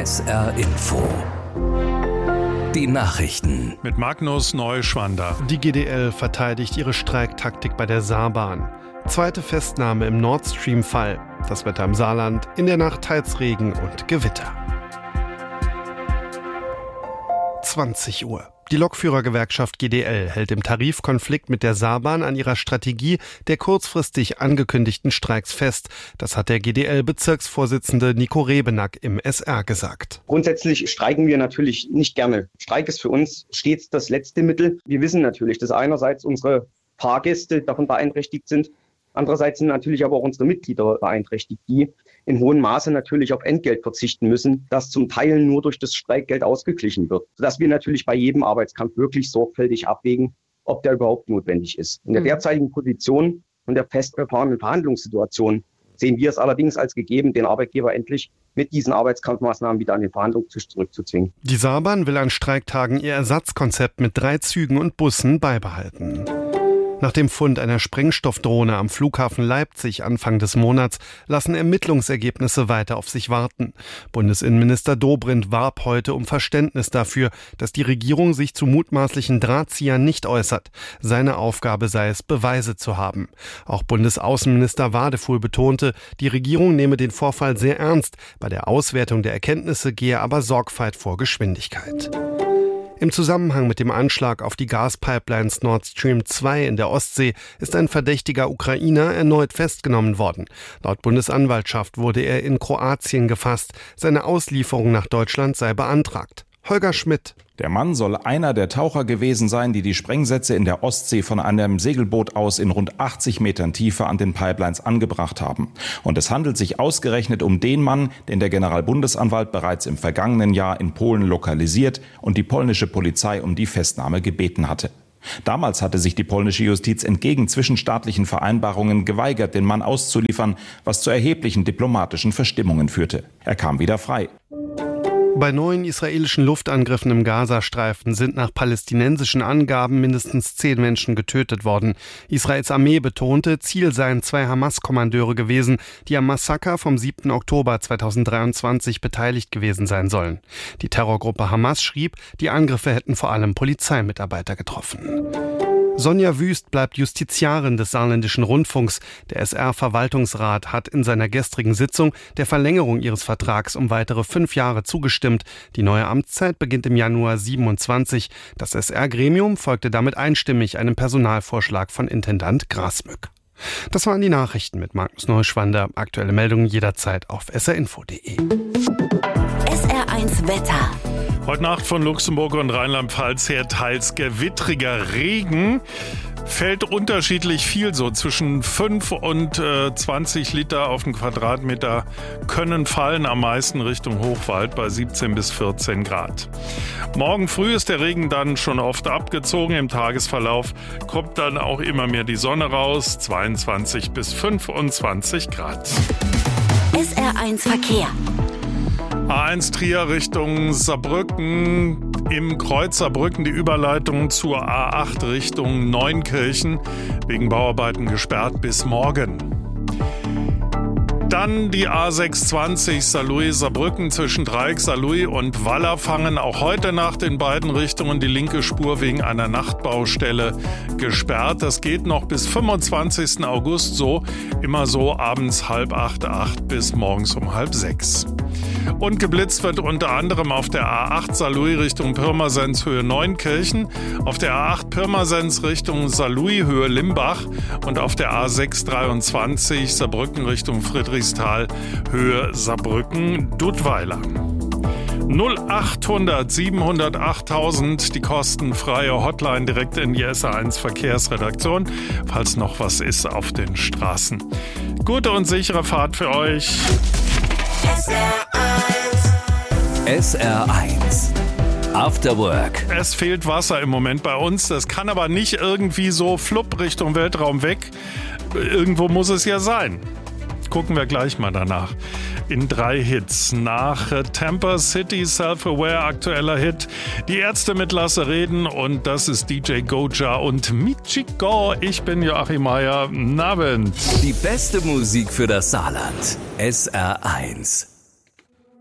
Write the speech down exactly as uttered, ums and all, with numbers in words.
S R Info. Die Nachrichten. Mit Magnus Neuschwander. Die G D L verteidigt ihre Streiktaktik bei der Saarbahn. Zweite Festnahme im Nord Stream-Fall. Das Wetter im Saarland, in der Nacht teils Regen und Gewitter. zwanzig Uhr. Die Lokführergewerkschaft G D L hält im Tarifkonflikt mit der Saarbahn an ihrer Strategie der kurzfristig angekündigten Streiks fest. Das hat der G D L-Bezirksvorsitzende Nico Rebenack im S R gesagt. Grundsätzlich streiken wir natürlich nicht gerne. Streik ist für uns stets das letzte Mittel. Wir wissen natürlich, dass einerseits unsere Fahrgäste davon beeinträchtigt sind. Andererseits sind natürlich aber auch unsere Mitglieder beeinträchtigt, die in hohem Maße natürlich auf Entgelt verzichten müssen, das zum Teil nur durch das Streikgeld ausgeglichen wird, sodass wir natürlich bei jedem Arbeitskampf wirklich sorgfältig abwägen, ob der überhaupt notwendig ist. In der derzeitigen Position und der festgefahrenen Verhandlungssituation sehen wir es allerdings als gegeben, den Arbeitgeber endlich mit diesen Arbeitskampfmaßnahmen wieder an den Verhandlungstisch zurückzuzwingen. Die Saarbahn will an Streiktagen ihr Ersatzkonzept mit drei Zügen und Bussen beibehalten. Nach dem Fund einer Sprengstoffdrohne am Flughafen Leipzig Anfang des Monats lassen Ermittlungsergebnisse weiter auf sich warten. Bundesinnenminister Dobrindt warb heute um Verständnis dafür, dass die Regierung sich zu mutmaßlichen Drahtziehern nicht äußert. Seine Aufgabe sei es, Beweise zu haben. Auch Bundesaußenminister Wadefuhl betonte, die Regierung nehme den Vorfall sehr ernst. Bei der Auswertung der Erkenntnisse gehe aber Sorgfalt vor Geschwindigkeit. Im Zusammenhang mit dem Anschlag auf die Gaspipelines Nord Stream zwei in der Ostsee ist ein verdächtiger Ukrainer erneut festgenommen worden. Laut Bundesanwaltschaft wurde er in Kroatien gefasst. Seine Auslieferung nach Deutschland sei beantragt. Holger Schmidt. Der Mann soll einer der Taucher gewesen sein, die die Sprengsätze in der Ostsee von einem Segelboot aus in rund achtzig Metern Tiefe an den Pipelines angebracht haben. Und es handelt sich ausgerechnet um den Mann, den der Generalbundesanwalt bereits im vergangenen Jahr in Polen lokalisiert und die polnische Polizei um die Festnahme gebeten hatte. Damals hatte sich die polnische Justiz entgegen zwischenstaatlichen Vereinbarungen geweigert, den Mann auszuliefern, was zu erheblichen diplomatischen Verstimmungen führte. Er kam wieder frei. Bei neuen israelischen Luftangriffen im Gazastreifen sind nach palästinensischen Angaben mindestens zehn Menschen getötet worden. Israels Armee betonte, Ziel seien zwei Hamas-Kommandeure gewesen, die am Massaker vom siebten Oktober zweitausenddreiundzwanzig beteiligt gewesen sein sollen. Die Terrorgruppe Hamas schrieb, die Angriffe hätten vor allem Polizeimitarbeiter getroffen. Sonja Wüst bleibt Justiziarin des Saarländischen Rundfunks. Der S R-Verwaltungsrat hat in seiner gestrigen Sitzung der Verlängerung ihres Vertrags um weitere fünf Jahre zugestimmt. Die neue Amtszeit beginnt im Januar siebenundzwanzig. Das S R-Gremium folgte damit einstimmig einem Personalvorschlag von Intendant Grasmück. Das waren die Nachrichten mit Magnus Neuschwander. Aktuelle Meldungen jederzeit auf s r info punkt d e. S R eins Wetter. Heute Nacht von Luxemburg und Rheinland-Pfalz her teils gewittriger Regen. Fällt unterschiedlich viel, so zwischen fünf und äh, zwanzig Liter auf den Quadratmeter können fallen, am meisten Richtung Hochwald bei siebzehn bis vierzehn Grad. Morgen früh ist der Regen dann schon oft abgezogen. Im Tagesverlauf kommt dann auch immer mehr die Sonne raus, zweiundzwanzig bis fünfundzwanzig Grad. S R eins Verkehr. A eins Trier Richtung Saarbrücken, im Kreuz Saarbrücken die Überleitung zur A acht Richtung Neunkirchen, wegen Bauarbeiten gesperrt bis morgen. Dann die A sechshundertzwanzig Saarlouis-Saarbrücken zwischen Dreieck, Saarlouis und Wallerfangen. Auch heute Nacht in beiden Richtungen die linke Spur wegen einer Nachtbaustelle gesperrt. Das geht noch bis fünfundzwanzigsten August so. Immer so abends halb acht, acht bis morgens um halb sechs. Und geblitzt wird unter anderem auf der A acht Saarlouis Richtung Pirmasens Höhe Neunkirchen, auf der A acht Pirmasens Richtung Saarlouis Höhe Limbach und auf der A sechs dreiundzwanzig Saarbrücken Richtung Friedrichsthal Höhe Saarbrücken Duttweiler. null achthundert siebenhundert achttausend, die kostenfreie Hotline direkt in die S R eins Verkehrsredaktion, falls noch was ist auf den Straßen. Gute und sichere Fahrt für euch. S R eins. S R eins. After Work. Es fehlt Wasser im Moment bei uns. Das kann aber nicht irgendwie so flupp Richtung Weltraum weg. Irgendwo muss es ja sein. Gucken wir gleich mal danach. In drei Hits. Nach Tampa City, Self-Aware, aktueller Hit. Die Ärzte mit Lasse Reden und das ist D J Goja und Michiko. Ich bin Joachim Meier. Guten Abend. Die beste Musik für das Saarland. S R eins.